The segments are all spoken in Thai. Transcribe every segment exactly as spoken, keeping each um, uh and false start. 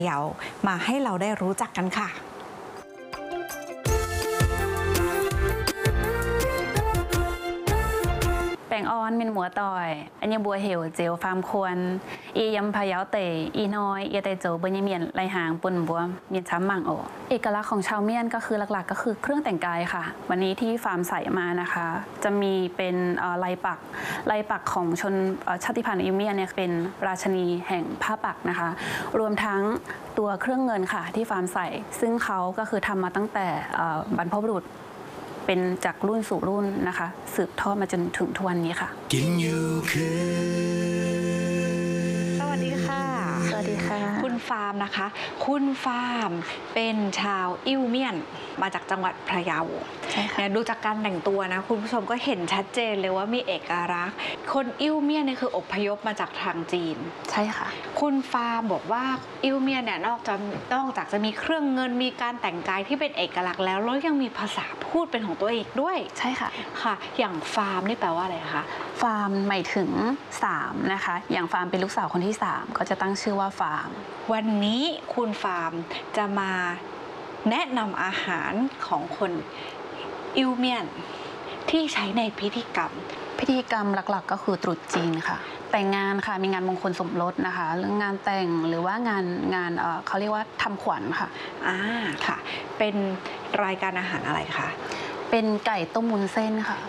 เยามาให้เราได้รู้จักกันค่ะแปงออนมินหมัวต่อยอัญญบัวเหวเจลฟาร์มควรอียำพะเยาเตอีน้อยเอเตโจเบญเมียนไรหางปุ่นบัวเมียนช้ำมังโอเอกลักษณ์ของชาวเมียนก็คือหลักๆก็คือเครื่องแต่งกายค่ะวันนี้ที่ฟาร์มใส่มานะคะจะมีเป็นลายปักลายปักของชนชาติพันธุ์อิเมียนเนี่ยเป็นราชนีแห่งผ้าปักนะคะรวมทั้งตัวเครื่องเงินค่ะที่ฟาร์มใส่ซึ่งเขาก็คือทำมาตั้งแต่บรรพบุรุษเป็นจากรุ่นสู่รุ่นนะคะสืบทอดมาจนถึงทุกวันนี้ค่ะกินอยู่คือสวัสดีค่ะสวัสดีค่ะคุณฟาร์มนะคะคุณฟาร์มเป็นชาวอิวเมียนมาจากจังหวัดพะเยาเนี่ยดูจากการแต่งตัวนะคุณผู้ชมก็เห็นชัดเจนเลยว่ามีเอกลักษณ์คนอิวเมียนเนี่ยคืออพยพมาจากทางจีนใช่ค่ะคุณฟาร์มบอกว่าอิวเมียนเนี่ยนอกจากนอกจากจะมีเครื่องเงินมีการแต่งกายที่เป็นเอกลักษณ์แล้วแล้วยังมีภาษาพูดเป็นของตัวเองด้วยใช่ค่ะค่ะอย่างฟาร์มนี่แปลว่าอะไรคะฟาร์มหมายถึงสามนะคะอย่างฟาร์มเป็นลูกสาวคนที่สามก็จะตั้งชื่อว่าฟาร์มวันนี้คุณฟาร์มจะมาแนะนำอาหารของคนอิวเมียนที่ใช้ในพิธีกรรมพิธีกรรมหลักๆก็คือตรุษจีนค่ะแต่งงานค่ะมีงานมงคลสมรสนะคะเรื่องงานแต่งหรือว่างานงานเอ่อเขาเรียกว่าทำขวัญค่ะอ่าค่ะเป็นรายการอาหารอะไรคะเป็นไก่ต้มวุ้นเส้นค่ะ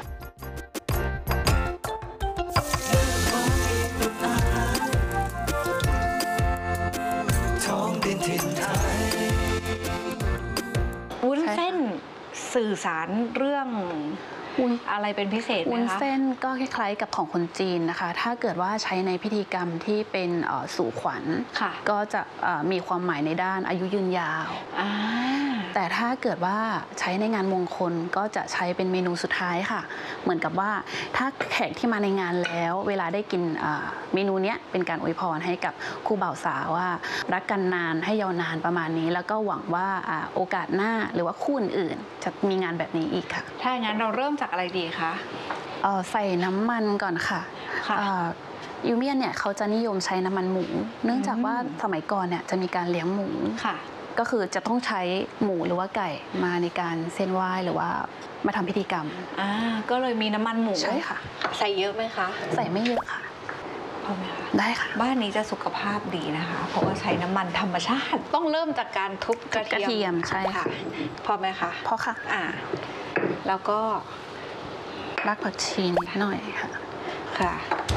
วุ้นเส้นสื่อสารเรื่องอะไรเป็นพิเศษไหมคะวุ้นเส้นก็คล้ายๆกับของคนจีนนะคะถ้าเกิดว่าใช้ในพิธีกรรมที่เป็นสู่ขวัญก็จะมีความหมายในด้านอายุยืนยาวแต่ถ้าเกิดว่าใช้ในงานมงคลก็จะใช้เป็นเมนูสุดท้ายค่ะเหมือนกับว่าถ้าแขกที่มาในงานแล้วเวลาได้กินเมนูนี้เป็นการอวยพรให้กับคู่บ่าวสาวว่ารักกันนานให้ยาวนานประมาณนี้แล้วก็หวังว่าโอกาสหน้าหรือว่าคู่อื่นๆจะมีงานแบบนี้อีกค่ะถ้าอย่างนั้นเราเริ่มจากอะไรดีคะใส่น้ำมันก่อนค่ะยูเมียนเนี่ยเขาจะนิยมใช้น้ำมันหมูเนื่องจากว่าสมัยก่อนเนี่ยจะมีการเลี้ยงหมูก็คือจะต้องใช้หมูหรือว่าไก่มาในการเส้นไหว้หรือว่ามาทำพิธีกรรมอ่าก็เลยมีน้ำมันหมูใช่ค่ะใส่เยอะไหมคะใส่ไม่เยอะค่ะพอไหมคะได้ค่ะบ้านนี้จะสุขภาพดีนะคะเพราะว่าใช้น้ำมันธรรมชาติต้องเริ่มจากการทุบกระเทียมใช่ค่ะพอไหมคะพอค่ะอ่าแล้วก็รากผักชีนิดหน่อยค่ะค่ะ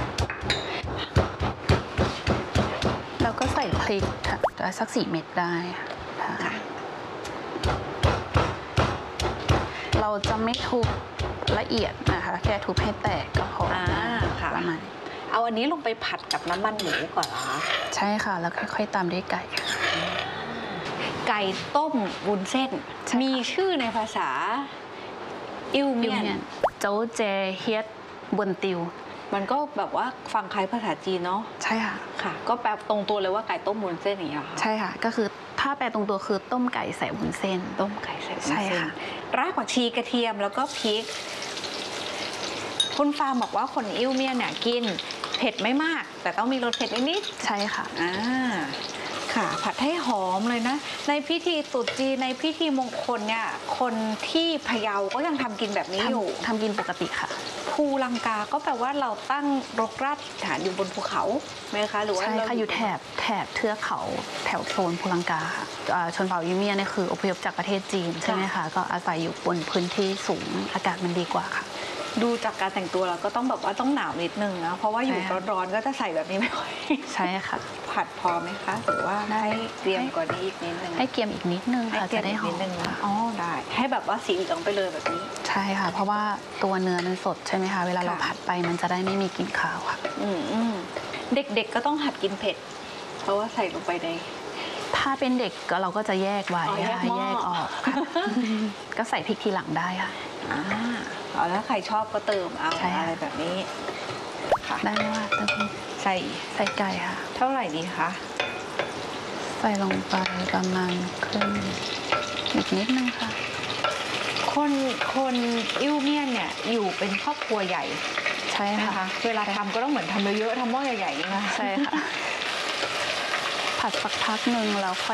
แล้วก็ใส่พริกค่ะสักสี่เม็ดได้ค่ะเราจะไม่ทุบละเอียดนะคะแค่ทุบให้แตกก็พอค่ะประมาณเอาอันนี้ลงไปผัดกับน้ำมันหมูก่อนเหรอคะใช่ค่ะแล้วค่อยๆตามด้วยไก่ไก่ต้มวุ้นเส้นมีชื่อในภาษาอิวเมียนโจเจเฮียดบนติวมันก็แบบว่าฟังคล้ายภาษาจีนเนาะใช่ค่ะค่ะก็แปลตรงตัวเลยว่าไก่ต้มวุ้นเส้นอย่างนี้ค่ะใช่ค่ะก็คือถ้าแปลตรงตัวคือต้มไก่ใส่วุ้นเส้นต้มไก่ใส่วุ้นเส้นใช่ค่ะรากผักชีกระเทียมแล้วก็พริกคุณฟาร์มบอกว่าคนอิวเมียนเนี่ยกินเผ็ดไม่มากแต่ต้องมีรสเผ็ดนิดใช่ค่ะอ่าค่ะผัดให้หอมเลยนะในพิธีตรุษจีนในพิธีมงคลเนี่ยคนที่พะเยาก็ยังทำกินแบบนี้อยู่ทำกินปกติค่ะภูลังกาก็แปลว่าเราตั้งรกรากฐานอยู่บนภูเขาไหมคะหรือว่าใช่ค่ะอยู่แถบแถบเทือกเขาแถวโซนภูลังกาค่ะชนเผ่ายูเมียเนี่ยคืออพยพจากประเทศจีนใช่ไหมคะก็อาศัยอยู่บนพื้นที่สูงอากาศมันดีกว่าค่ะดูจากการแต่งตัวเราก็ต้องแบบว่าต้องหนาวนิดนึงนะเพราะว่าอยู่ร้อนๆก็จะใส่แบบนี้ไม่ค่อยใช่ค่ะผัดพอไหมคะหรือว่าให้เตรียมกว่านี้อีกนิดนึงให้เตรียมอีกนิดนึงค่ะจะได้หอมอ๋อได้ให้แบบว่าสีเหลืองไปเลยแบบนี้ใช่ค่ะเพราะว่าตัวเนื้อมันสดใช่ไหมคะเวลาเราผัดไปมันจะได้ไม่มีกลิ่นคาวค่ะอืมเด็กๆก็ต้องหัดกินเผ็ดเพราะว่าใส่ลงไปในถ้าเป็นเด็กก็เราก็จะแยกไว้แยกออกก็ใส่พริกทีหลังได้ค่ะอ่าเอาแล้วใครชอบก็เติมเอาอะไรแบบนี้ค่ะได้ไหมว่าเติมใส่ใส่ไก่ค่ะเท่าไหร่ดีคะใส่ลงไปประมาณครึ่งอีกนิดนึงค่ะคนคนอิวเมียนเนี่ยอยู่เป็นครอบครัวใหญ่ใช่ค่ะเวลาทำก็ต้องเหมือนทำเยอะๆทำหม้อใหญ่ๆนะใช่ค่ะ ผผัดสักพักหนึ่งแล้วค่อย